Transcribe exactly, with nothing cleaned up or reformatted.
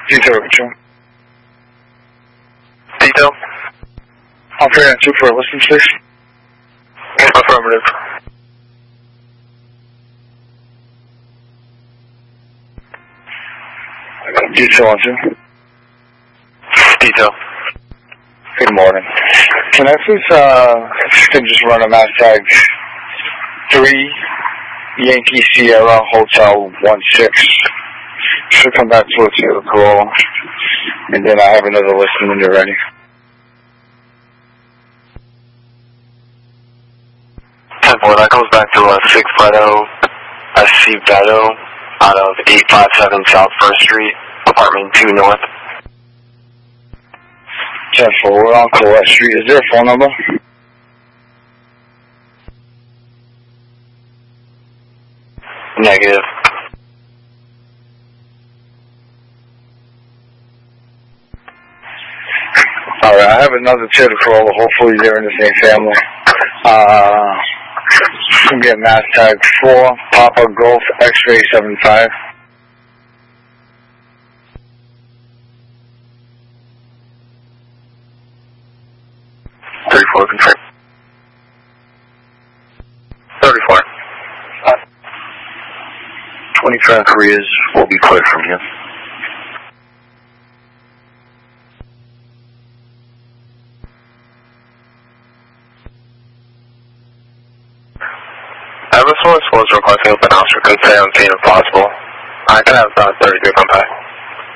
Detail control. Detail? Operator two for listen, please. Affirmative. Detail on two. Detail. Good morning. Can I please, uh, can just run a mass tag three Yankee Sierra Hotel one six. Should come back towards the Corolla. And then I have another listing when you're ready. ten four, that comes back to uh, six Beto, S C Beto, out of eight five seven South First Street, apartment two North. ten four, we're on Colette Street. Is there a phone number? Negative. Alright, I have another Toyota Corolla. Hopefully they're in the same family. Uh, it's going to be a mass tag four, Papa Golf X-Ray seven five. thirty-four, confirm. thirty-four. twenty Frank Koreas will be cleared from here. Eversource was requesting open house for consent on scene if possible. I can have uh, thirty-three come back.